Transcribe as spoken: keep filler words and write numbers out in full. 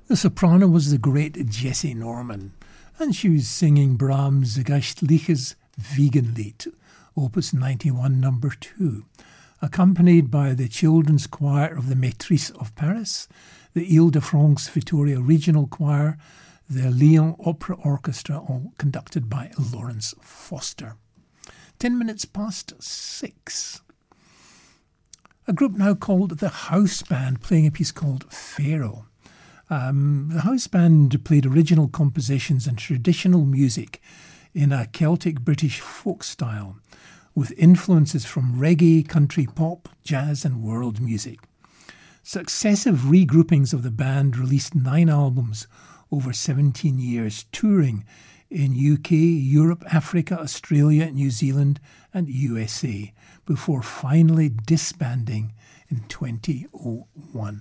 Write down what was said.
The soprano was the great Jessie Norman, and she was singing Brahms' Geistliches Wiegenlied, Opus ninety-one, number two, accompanied by the children's choir of the Maîtrise of Paris, the Ile-de-France Victoria Regional Choir, the Lyon Opera Orchestra, all conducted by Lawrence Foster. Ten minutes past six. A group now called the House Band, playing a piece called Pharaoh. Um, the house band played original compositions and traditional music in a Celtic British folk style, with influences from reggae, country pop, jazz and world music. Successive regroupings of the band released nine albums over seventeen years, touring in U K, Europe, Africa, Australia, New Zealand and U S A, before finally disbanding in twenty oh one.